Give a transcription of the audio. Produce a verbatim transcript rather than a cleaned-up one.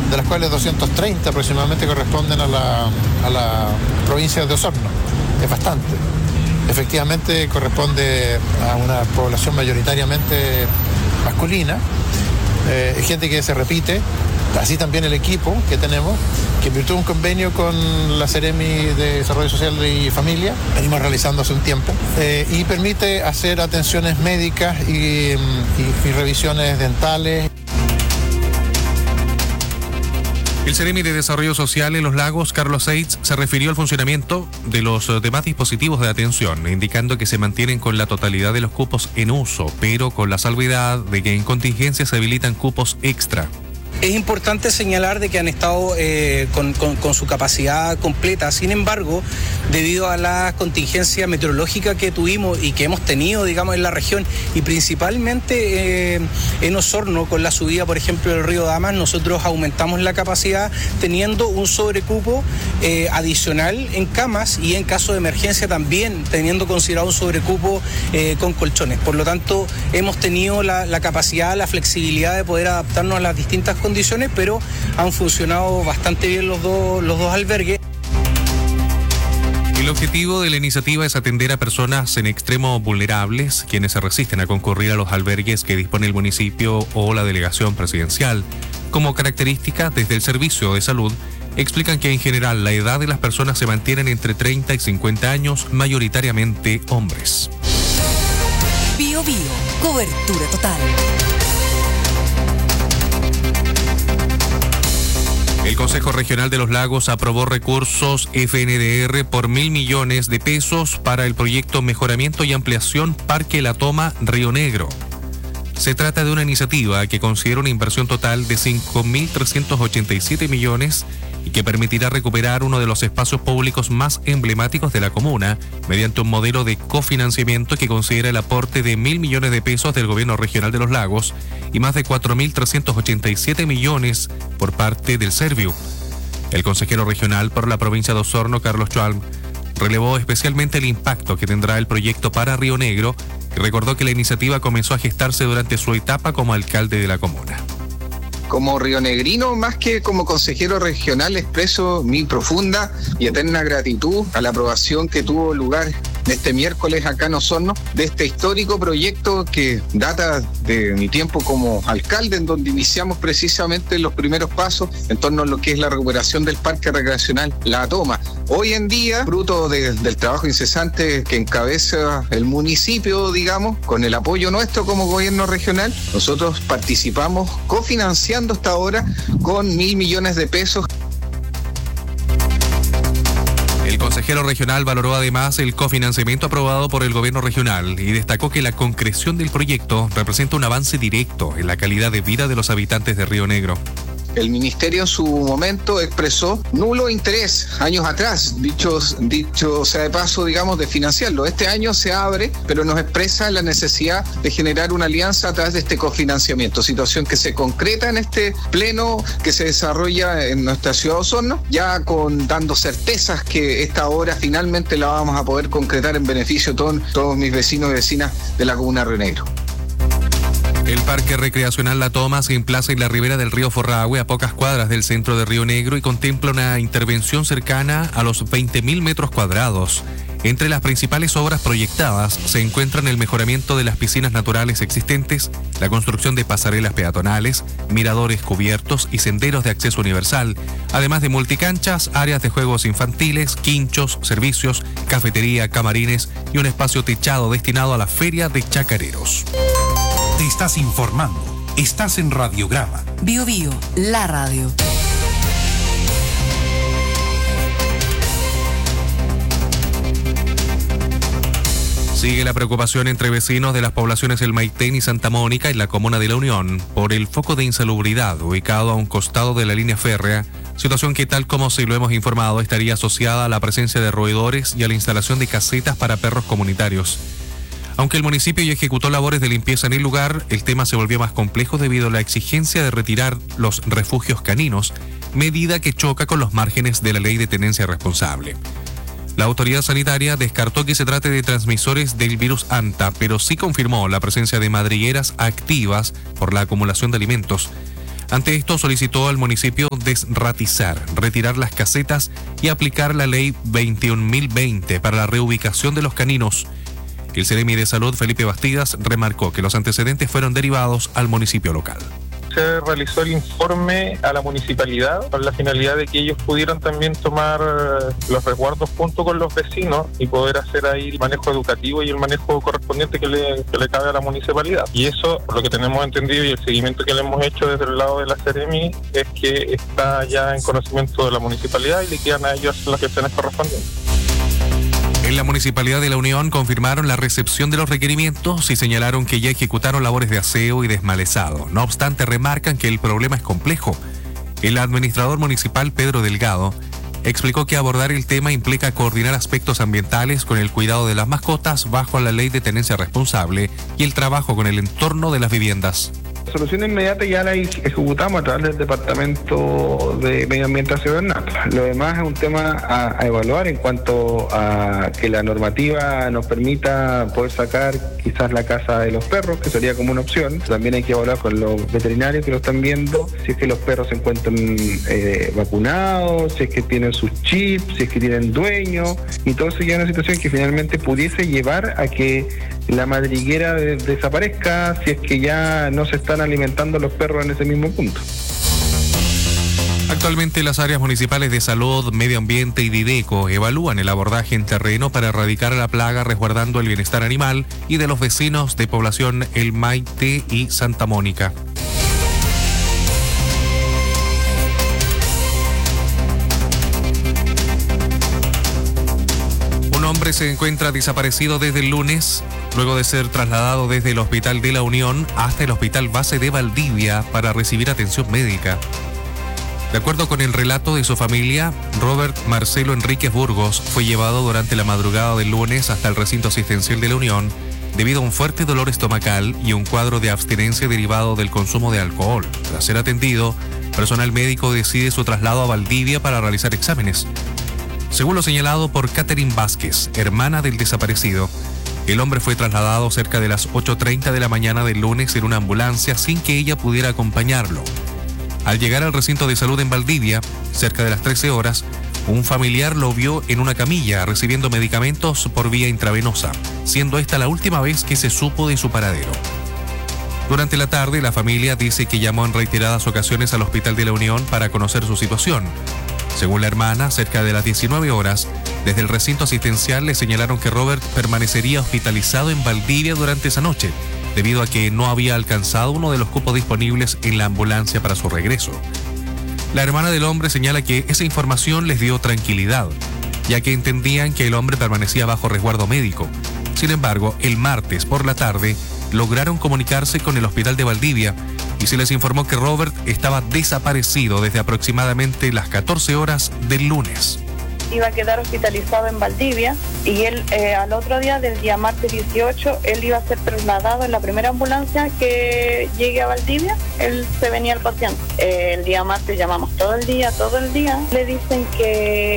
de las cuales doscientos treinta aproximadamente corresponden a la, a la provincia de Osorno. Es bastante. Efectivamente corresponde a una población mayoritariamente masculina, eh, gente que se repite, así también el equipo que tenemos, que en virtud de un convenio con la Seremi de Desarrollo Social y Familia, venimos realizando hace un tiempo, eh, y permite hacer atenciones médicas y, y, y revisiones dentales. El Seremi de Desarrollo Social en Los Lagos, Carlos Seitz, se refirió al funcionamiento de los demás dispositivos de atención, indicando que se mantienen con la totalidad de los cupos en uso, pero con la salvedad de que en contingencia se habilitan cupos extra. Es importante señalar de que han estado eh, con, con, con su capacidad completa. Sin embargo, debido a la contingencia meteorológica que tuvimos y que hemos tenido, digamos, en la región y principalmente eh, en Osorno, con la subida, por ejemplo, del río Damas, nosotros aumentamos la capacidad teniendo un sobrecupo eh, adicional en camas y en caso de emergencia también teniendo considerado un sobrecupo eh, con colchones. Por lo tanto, hemos tenido la, la capacidad, la flexibilidad de poder adaptarnos a las distintas condiciones condiciones, pero han funcionado bastante bien los dos, los dos albergues. El objetivo de la iniciativa es atender a personas en extremo vulnerables, quienes se resisten a concurrir a los albergues que dispone el municipio o la delegación presidencial. Como característica, desde el Servicio de Salud, explican que en general la edad de las personas se mantienen entre treinta y cincuenta años, mayoritariamente hombres. Bio Bio, cobertura total. El Consejo Regional de Los Lagos aprobó recursos F N D R por mil millones de pesos para el proyecto Mejoramiento y Ampliación Parque La Toma Río Negro. Se trata de una iniciativa que considera una inversión total de cinco mil trescientos ochenta y siete millones y que permitirá recuperar uno de los espacios públicos más emblemáticos de la comuna mediante un modelo de cofinanciamiento que considera el aporte de mil millones de pesos del Gobierno Regional de Los Lagos y más de cuatro mil trescientos ochenta y siete millones por parte del Serviu. El consejero regional por la provincia de Osorno, Carlos Schwalm, relevó especialmente el impacto que tendrá el proyecto para Río Negro y recordó que la iniciativa comenzó a gestarse durante su etapa como alcalde de la comuna. Como rionegrino, más que como consejero regional, expreso mi profunda y eterna gratitud a la aprobación que tuvo lugar este miércoles acá en Osorno de este histórico proyecto que data de mi tiempo como alcalde, en donde iniciamos precisamente los primeros pasos en torno a lo que es la recuperación del Parque Recreacional La Toma. Hoy en día, fruto de, del trabajo incesante que encabeza el municipio, digamos, con el apoyo nuestro como gobierno regional, nosotros participamos cofinanciando hasta ahora con mil millones de pesos. El consejero regional valoró además el cofinanciamiento aprobado por el gobierno regional y destacó que la concreción del proyecto representa un avance directo en la calidad de vida de los habitantes de Río Negro. El ministerio en su momento expresó nulo interés años atrás, dicho, dicho sea de paso, digamos, de financiarlo. Este año se abre, pero nos expresa la necesidad de generar una alianza a través de este cofinanciamiento, situación que se concreta en este pleno que se desarrolla en nuestra ciudad de Osorno, ya con dando certezas que esta obra finalmente la vamos a poder concretar en beneficio de todos, todos mis vecinos y vecinas de la comuna de Río Negro. El Parque Recreacional La Toma se emplaza en la ribera del río Forrahue, a pocas cuadras del centro de Río Negro, y contempla una intervención cercana a los veinte mil metros cuadrados. Entre las principales obras proyectadas se encuentran el mejoramiento de las piscinas naturales existentes, la construcción de pasarelas peatonales, miradores cubiertos y senderos de acceso universal, además de multicanchas, áreas de juegos infantiles, quinchos, servicios, cafetería, camarines y un espacio techado destinado a la Feria de Chacareros. Te estás informando. Estás en Radiograma. Bio Bio, la radio. Sigue la preocupación entre vecinos de las poblaciones El Maitén y Santa Mónica en la comuna de La Unión por el foco de insalubridad ubicado a un costado de la línea férrea, situación que, tal como se lo hemos informado, estaría asociada a la presencia de roedores y a la instalación de casetas para perros comunitarios. Aunque el municipio ya ejecutó labores de limpieza en el lugar, el tema se volvió más complejo debido a la exigencia de retirar los refugios caninos, medida que choca con los márgenes de la ley de tenencia responsable. La autoridad sanitaria descartó que se trate de transmisores del virus ANTA, pero sí confirmó la presencia de madrigueras activas por la acumulación de alimentos. Ante esto, solicitó al municipio de desratizar, retirar las casetas y aplicar la ley veintiún mil veinte para la reubicación de los caninos. El Seremi de Salud, Felipe Bastidas, remarcó que los antecedentes fueron derivados al municipio local. Se realizó el informe a la municipalidad con la finalidad de que ellos pudieran también tomar los resguardos junto con los vecinos y poder hacer ahí el manejo educativo y el manejo correspondiente que le, que le cabe a la municipalidad. Y eso, por lo que tenemos entendido y el seguimiento que le hemos hecho desde el lado de la Seremi, es que está ya en conocimiento de la municipalidad y le quedan a ellos las gestiones correspondientes. En la Municipalidad de La Unión confirmaron la recepción de los requerimientos y señalaron que ya ejecutaron labores de aseo y desmalezado. No obstante, remarcan que el problema es complejo. El administrador municipal, Pedro Delgado, explicó que abordar el tema implica coordinar aspectos ambientales con el cuidado de las mascotas bajo la ley de tenencia responsable y el trabajo con el entorno de las viviendas. La solución inmediata ya la ejecutamos a través del Departamento de Medio Ambiente Ciudadano. Lo demás es un tema a, a evaluar en cuanto a que la normativa nos permita poder sacar quizás la casa de los perros, que sería como una opción. También hay que evaluar con los veterinarios que lo están viendo, si es que los perros se encuentran eh, vacunados, si es que tienen sus chips, si es que tienen dueños, y todo eso ya es una situación que finalmente pudiese llevar a que la madriguera de, desaparezca si es que ya no se están alimentando los perros en ese mismo punto. Actualmente las áreas municipales de salud, medio ambiente y Dideco evalúan el abordaje en terreno para erradicar la plaga resguardando el bienestar animal y de los vecinos de población El Maite y Santa Mónica. Un hombre se encuentra desaparecido desde el lunes, luego de ser trasladado desde el Hospital de La Unión hasta el Hospital Base de Valdivia para recibir atención médica. De acuerdo con el relato de su familia, Robert Marcelo Enríquez Burgos fue llevado durante la madrugada del lunes hasta el recinto asistencial de La Unión debido a un fuerte dolor estomacal y un cuadro de abstinencia derivado del consumo de alcohol. Tras ser atendido, personal médico decide su traslado a Valdivia para realizar exámenes. Según lo señalado por Catherine Vázquez, hermana del desaparecido, el hombre fue trasladado cerca de las ocho treinta de la mañana del lunes en una ambulancia sin que ella pudiera acompañarlo. Al llegar al recinto de salud en Valdivia, cerca de las trece horas, un familiar lo vio en una camilla recibiendo medicamentos por vía intravenosa, siendo esta la última vez que se supo de su paradero. Durante la tarde, la familia dice que llamó en reiteradas ocasiones al Hospital de La Unión para conocer su situación. Según la hermana, cerca de las diecinueve horas, desde el recinto asistencial le señalaron que Robert permanecería hospitalizado en Valdivia durante esa noche, debido a que no había alcanzado uno de los cupos disponibles en la ambulancia para su regreso. La hermana del hombre señala que esa información les dio tranquilidad, ya que entendían que el hombre permanecía bajo resguardo médico. Sin embargo, el martes por la tarde lograron comunicarse con el Hospital de Valdivia y se les informó que Robert estaba desaparecido desde aproximadamente las catorce horas del lunes. Iba a quedar hospitalizado en Valdivia y él eh, al otro día, del día martes dieciocho, él iba a ser trasladado en la primera ambulancia que llegue a Valdivia. Él se venía al paciente. Eh, el día martes llamamos todo el día, todo el día. Le dicen que